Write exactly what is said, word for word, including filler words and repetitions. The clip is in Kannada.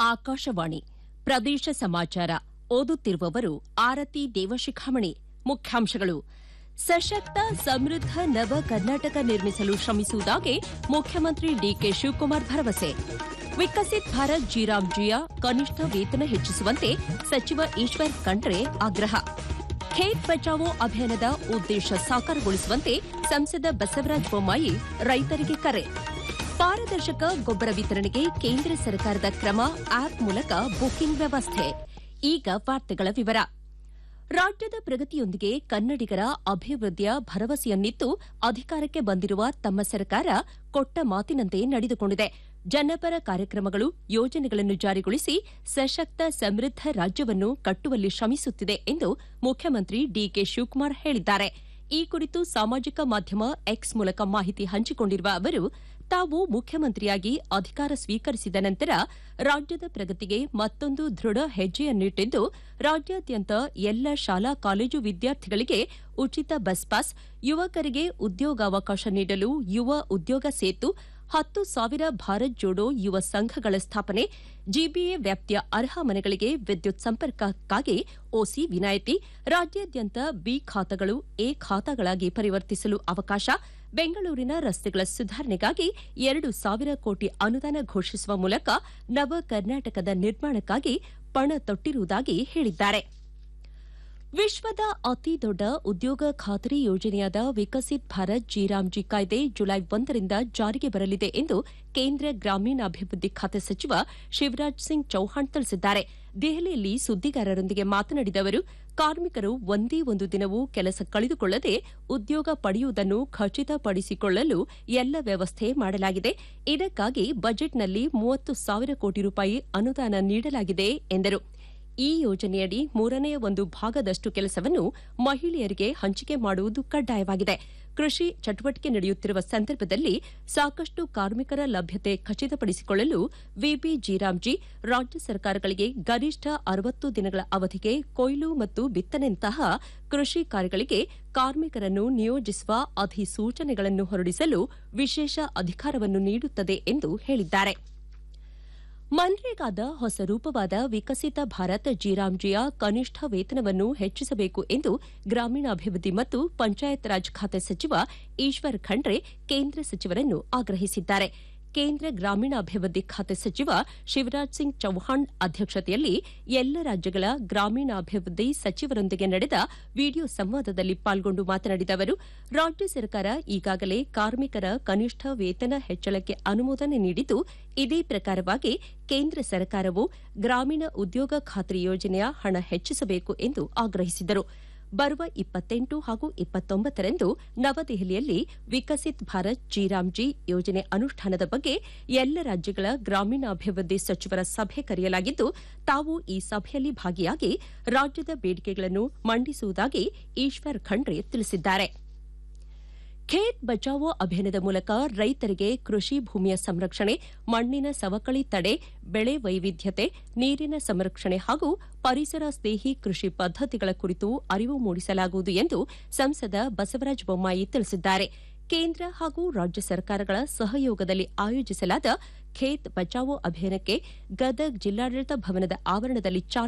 ಆಕಾಶವಾಣಿ ಪ್ರದೇಶ ಸಮಾಚಾರ ಓದುತ್ತಿರುವವರು ಆರತಿ ದೇವಶಿಖಾಮಣಿ. ಮುಖ್ಯಾಂಶಗಳು: ಸಶಕ್ತ ಸಮೃದ್ಧ ನವ ಕರ್ನಾಟಕ ನಿರ್ಮಿಸಲು ಶ್ರಮಿಸುವುದಾಗಿ ಮುಖ್ಯಮಂತ್ರಿ ಡಿಕೆ ಶಿವಕುಮಾರ್ ಭರವಸೆ. ವಿಕಸಿತ್ ಭಾರತ್ ಜಿರಾಮ್ಜಿಯ ಕನಿಷ್ಠ ವೇತನ ಹೆಚ್ಚಿಸುವಂತೆ ಸಚಿವ ಈಶ್ವರ್ ಖಂಡ್ರೆ ಆಗ್ರಹ. ಖೇತ್ ಬಚಾವೋ ಅಭಿಯಾನದ ಉದ್ದೇಶ ಸಾಕಾರಗೊಳಿಸುವಂತೆ ಸಂಸದ ಬಸವರಾಜ ಬೊಮ್ಮಾಯಿ ರೈತರಿಗೆ ಕರೆ. ಪಾರದರ್ಶಕ ಗೊಬ್ಬರ ವಿತರಣೆಗೆ ಕೇಂದ್ರ ಸರ್ಕಾರದ ಕ್ರಮ, ಆಪ್ ಮೂಲಕ ಬುಕಿಂಗ್ ವ್ಯವಸ್ಥೆ. ಈಗ ವಾರ್ತೆಗಳ ವಿವರ. ರಾಜ್ಯದ ಪ್ರಗತಿಯೊಂದಿಗೆ ಕನ್ನಡಿಗರ ಅಭಿವೃದ್ಧಿಯ ಭರವಸೆಯನ್ನಿತ್ತು ಅಧಿಕಾರಕ್ಕೆ ಬಂದಿರುವ ತಮ್ಮ ಸರ್ಕಾರ ಕೊಟ್ಟ ಮಾತಿನಂತೆ ನಡೆದುಕೊಂಡಿದೆ. ಜನಪರ ಕಾರ್ಯಕ್ರಮಗಳು, ಯೋಜನೆಗಳನ್ನು ಜಾರಿಗೊಳಿಸಿ ಸಶಕ್ತ ಸಮೃದ್ಧ ರಾಜ್ಯವನ್ನು ಕಟ್ಟುವಲ್ಲಿ ಶ್ರಮಿಸುತ್ತಿದೆ ಎಂದು ಮುಖ್ಯಮಂತ್ರಿ ಡಿಕೆ ಶಿವಕುಮಾರ್ ಹೇಳಿದ್ದಾರೆ. ಈ ಕುರಿತು ಸಾಮಾಜಿಕ ಮಾಧ್ಯಮ ಎಕ್ಸ್ ಮೂಲಕ ಮಾಹಿತಿ ಹಂಚಿಕೊಂಡಿರುವ ಅವರು, ತಾವು ಮುಖ್ಯಮಂತ್ರಿಯಾಗಿ ಅಧಿಕಾರ ಸ್ವೀಕರಿಸಿದ ನಂತರ ರಾಜ್ಯದ ಪ್ರಗತಿಗೆ ಮತ್ತೊಂದು ದೃಢ ಹೆಜ್ಜೆಯನ್ನಿಟ್ಟಿದ್ದು, ರಾಜ್ಯಾದ್ಯಂತ ಎಲ್ಲ ಶಾಲಾ ಕಾಲೇಜು ವಿದ್ಯಾರ್ಥಿಗಳಿಗೆ ಉಚಿತ ಬಸ್ ಪಾಸ್, ಯುವಕರಿಗೆ ಉದ್ಯೋಗಾವಕಾಶ ನೀಡಲು ಯುವ ಉದ್ಯೋಗ ಸೇತು, ಹತ್ತು ಸಾವಿರ ಭಾರತ್ ಜೋಡೋ ಯುವ ಸಂಘಗಳ ಸ್ಥಾಪನೆ, ಜಿಬಿಎ ವ್ಯಾಪ್ತಿಯ ಅರ್ಹ ಮನೆಗಳಿಗೆ ವಿದ್ಯುತ್ ಸಂಪರ್ಕಕ್ಕಾಗಿ ಒಸಿ ವಿನಾಯಿತಿ, ರಾಜ್ಯಾದ್ಯಂತ ಬಿ ಖಾತಾಗಳು ಎ ಖಾತಾಗಳಾಗಿ ಪರಿವರ್ತಿಸಲು ಅವಕಾಶ, ಬೆಂಗಳೂರಿನ ರಸ್ತೆಗಳ ಸುಧಾರಣೆಗಾಗಿ ಎರಡು ಸಾವಿರ ಕೋಟಿ ಅನುದಾನ ಘೋಷಿಸುವ ಮೂಲಕ ನವ ಕರ್ನಾಟಕದ ನಿರ್ಮಾಣಕ್ಕಾಗಿ ಪಣ ತೊಟ್ಟಿರುವುದಾಗಿ ಹೇಳಿದ್ದಾರೆ. ವಿಶ್ವದ ಅತಿದೊಡ್ಡ ಉದ್ಯೋಗ ಖಾತರಿ ಯೋಜನೆಯಾದ ವಿಕಸಿತ್ ಭಾರತ್ ಜಿರಾಮ್ಜಿ ಕಾಯ್ದೆ ಜುಲೈ ಒಂದರಿಂದ ಜಾರಿಗೆ ಬರಲಿದೆ ಎಂದು ಕೇಂದ್ರ ಗ್ರಾಮೀಣಾಭಿವೃದ್ಧಿ ಖಾತೆ ಸಚಿವ ಶಿವರಾಜ್ ಸಿಂಗ್ ಚೌಹಾಣ್ ತಿಳಿಸಿದ್ದಾರೆ. ದೆಹಲಿಯಲ್ಲಿ ಸುದ್ದಿಗಾರರೊಂದಿಗೆ ಮಾತನಾಡಿದ ಅವರು, ಕಾರ್ಮಿಕರು ಒಂದೇ ಒಂದು ದಿನವೂ ಕೆಲಸ ಕಳೆದುಕೊಳ್ಳದೆ ಉದ್ಯೋಗ ಪಡೆಯುವುದನ್ನು ಖಚಿತಪಡಿಸಿಕೊಳ್ಳಲು ಎಲ್ಲ ವ್ಯವಸ್ಥೆ ಮಾಡಲಾಗಿದೆ. ಇದಕ್ಕಾಗಿ ಬಜೆಟ್ನಲ್ಲಿ ಮೂವತ್ತು ಸಾವಿರ ಕೋಟಿ ರೂಪಾಯಿ ಅನುದಾನ ನೀಡಲಾಗಿದೆ ಎಂದರು. ಈ ಯೋಜನೆಯಡಿ ಮೂರನೇ ಒಂದು ಭಾಗದಷ್ಟು ಕೆಲಸವನ್ನು ಮಹಿಳೆಯರಿಗೆ ಹಂಚಿಕೆ ಮಾಡುವುದು ಕಡ್ಡಾಯವಾಗಿದೆ. ಕೃಷಿ ಚಟುವಟಿಕೆ ನಡೆಯುತ್ತಿರುವ ಸಂದರ್ಭದಲ್ಲಿ ಸಾಕಷ್ಟು ಕಾರ್ಮಿಕರ ಲಭ್ಯತೆ ಖಚಿತಪಡಿಸಿಕೊಳ್ಳಲು ವಿಬಿ ಜಿರಾಮ್ಜಿ ರಾಜ್ಯ ಸರ್ಕಾರಗಳಿಗೆ ಗರಿಷ್ಠ ಅರವತ್ತು ದಿನಗಳ ಅವಧಿಗೆ ಕೊಯ್ಲು ಮತ್ತು ಬಿತ್ತನೆಯಂತಹ ಕೃಷಿ ಕಾರ್ಯಗಳಿಗೆ ಕಾರ್ಮಿಕರನ್ನು ನಿಯೋಜಿಸುವ ಅಧಿಸೂಚನೆಗಳನ್ನು ಹೊರಡಿಸಲು ವಿಶೇಷ ಅಧಿಕಾರವನ್ನು ನೀಡುತ್ತದೆ ಎಂದು ಹೇಳಿದ್ದಾರೆ. ಮನ್ರೇಗಾದ ಹೊಸ ರೂಪವಾದ ವಿಕಸಿತ ಭಾರತ್ ಜಿರಾಮ್ಜಿಯ ಕನಿಷ್ಠ ವೇತನವನ್ನು ಹೆಚ್ಚಿಸಬೇಕು ಎಂದು ಗ್ರಾಮೀಣಾಭಿವೃದ್ಧಿ ಮತ್ತು ಪಂಚಾಯತ್ ರಾಜ್ ಖಾತೆ ಸಚಿವ ಈಶ್ವರ್ ಖಂಡ್ರೆ ಕೇಂದ್ರ ಸಚಿವರನ್ನು ಆಗ್ರಹಿಸಿದ್ದಾರೆ. ಕೇಂದ್ರ ಗ್ರಾಮೀಣಾಭಿವೃದ್ಧಿ ಖಾತೆ ಸಚಿವ ಶಿವರಾಜ್ ಸಿಂಗ್ ಚೌಹಾಣ್ ಅಧ್ಯಕ್ಷತೆಯಲ್ಲಿ ಎಲ್ಲ ರಾಜ್ಯಗಳ ಗ್ರಾಮೀಣಾಭಿವೃದ್ಧಿ ಸಚಿವರೊಂದಿಗೆ ನಡೆದ ವಿಡಿಯೋ ಸಂವಾದದಲ್ಲಿ ಪಾಲ್ಗೊಂಡು ಮಾತನಾಡಿದ ಅವರು, ರಾಜ್ಯ ಸರ್ಕಾರ ಈಗಾಗಲೇ ಕಾರ್ಮಿಕರ ಕನಿಷ್ಠ ವೇತನ ಹೆಚ್ಚಳಕ್ಕೆ ಅನುಮೋದನೆ ನೀಡಿದ್ದು, ಇದೇ ಪ್ರಕಾರವಾಗಿ ಕೇಂದ್ರ ಸರ್ಕಾರವು ಗ್ರಾಮೀಣ ಉದ್ಯೋಗ ಖಾತ್ರಿ ಯೋಜನೆಯ ಹಣ ಹೆಚ್ಚಿಸಬೇಕು ಎಂದು ಆಗ್ರಹಿಸಿದರು. ಬರುವ ಇಪ್ಪತ್ತೆಂಟು ಹಾಗೂ ಇಪ್ಪತ್ತೊಂಬತ್ತರಂದು ನವದೆಹಲಿಯಲ್ಲಿ ವಿಕಸಿತ್ ಭಾರತ್ ಜಿರಾಮ್ಜಿ ಯೋಜನೆ ಅನುಷ್ಠಾನದ ಬಗ್ಗೆ ಎಲ್ಲ ರಾಜ್ಯಗಳ ಗ್ರಾಮೀಣಾಭಿವೃದ್ಧಿ ಸಚಿವರ ಸಭೆ ಕರೆಯಲಾಗಿದ್ದು, ತಾವು ಈ ಸಭೆಯಲ್ಲಿ ಭಾಗಿಯಾಗಿ ರಾಜ್ಯದ ಬೇಡಿಕೆಗಳನ್ನು ಮಂಡಿಸುವುದಾಗಿ ಈಶ್ವರ್ ಖಂಡ್ರೆ ತಿಳಿಸಿದ್ದಾರೆ. ಖೇತ್ ಬಚಾವೋ ಅಭಿಯಾನದ ಮೂಲಕ ರೈತರಿಗೆ ಕೃಷಿ ಭೂಮಿಯ ಸಂರಕ್ಷಣೆ, ಮಣ್ಣಿನ ಸವಕಳಿ ತಡೆ, ಬೆಳೆ ವೈವಿಧ್ಯತೆ, ನೀರಿನ ಸಂರಕ್ಷಣೆ ಹಾಗೂ ಪರಿಸರ ಸ್ನೇಹಿ ಕೃಷಿ ಪದ್ದತಿಗಳ ಕುರಿತು ಅರಿವು ಮೂಡಿಸಲಾಗುವುದು ಎಂದು ಸಂಸದ ಬಸವರಾಜ ಬೊಮ್ಮಾಯಿ ತಿಳಿಸಿದ್ದಾರೆ. ಕೇಂದ್ರ ಹಾಗೂ ರಾಜ್ಯ ಸರ್ಕಾರಗಳ ಸಹಯೋಗದಲ್ಲಿ ಆಯೋಜಿಸಲಾದ ಖೇತ್ ಬಚಾವೋ ಅಭಿಯಾನಕ್ಕೆ ಗದಗ್ ಜಿಲ್ಲಾಡಳಿತ ಭವನದ ಆವರಣದಲ್ಲಿ ಚಾಲನೆ